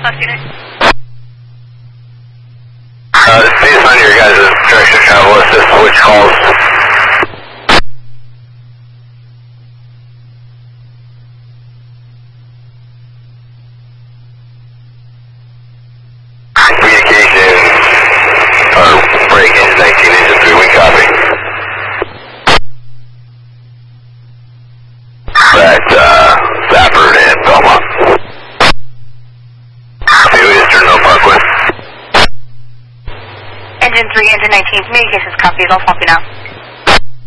Southwest unit. Based on your guys' direction of travel, assist which calls. Communication, or break engine 19 engine 3, we copy. At Stafford and Belmont. New Eastern, no Parkway. Engine 3, engine 19, communications copies, I'll swap you now.